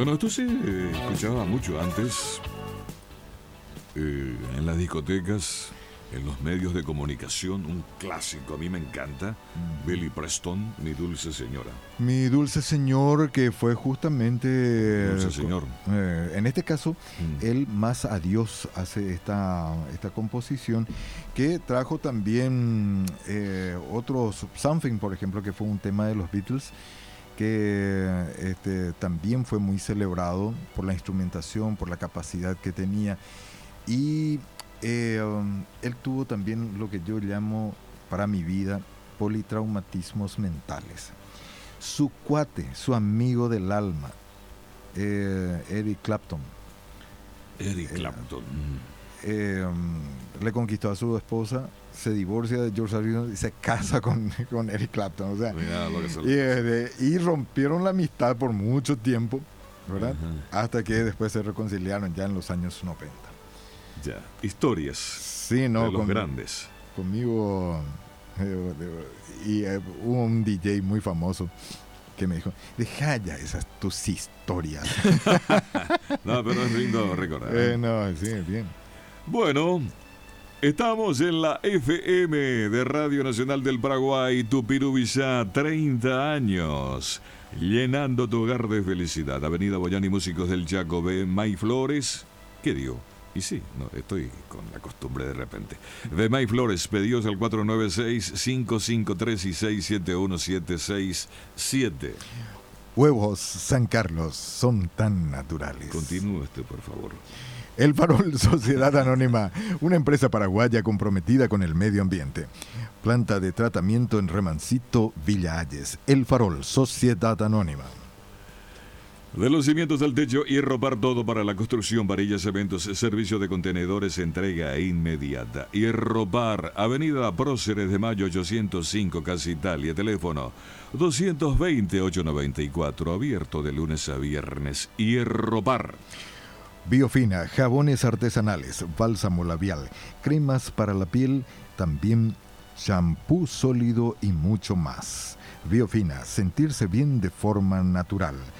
Bueno, esto se escuchaba mucho antes en las discotecas, en los medios de comunicación. Un clásico, a mí me encanta. Billy Preston, Mi Dulce Señora. Mi Dulce Señor, que fue justamente... Dulce Señor. En este caso, él más a Dios hace esta composición, que trajo también otros, Something, por ejemplo, que fue un tema de los Beatles, que también fue muy celebrado por la instrumentación, por la capacidad que tenía. Y él tuvo también lo que yo llamo, para mi vida, politraumatismos mentales. Su cuate, su amigo del alma, Eric Clapton. Eric Clapton. Le conquistó a su esposa, se divorcia de George Harrison y se casa con Eric Clapton. O sea, y rompieron la amistad por mucho tiempo, ¿verdad? Hasta que después se reconciliaron ya en los años 90. Ya, historias sí, no, de los grandes. Conmigo hubo un DJ muy famoso que me dijo, deja ya esas tus historias. No, pero es lindo recordar. No, sí, bien. Bueno, estamos en la FM de Radio Nacional del Paraguay, Tupirubillá, 30 años, llenando tu hogar de felicidad. Avenida Boyani, Músicos del Chaco, B. May Flores. ¿Qué digo? Y sí, no, estoy con la costumbre de repente. De May Flores, pedidos al 496-553-671-767. Huevos San Carlos son tan naturales. Continúe usted, por favor. El Farol Sociedad Anónima, una empresa paraguaya comprometida con el medio ambiente. Planta de tratamiento en Remancito, Villa Ayes. El Farol Sociedad Anónima. De los cimientos al techo y Hierropar, todo para la construcción, varillas, cementos, servicio de contenedores, entrega inmediata. Hierropar, Avenida Próceres de Mayo 805, Casa Italia, teléfono 220-894, abierto de lunes a viernes. Hierropar. Biofina, jabones artesanales, bálsamo labial, cremas para la piel, también shampoo sólido y mucho más. Biofina, sentirse bien de forma natural.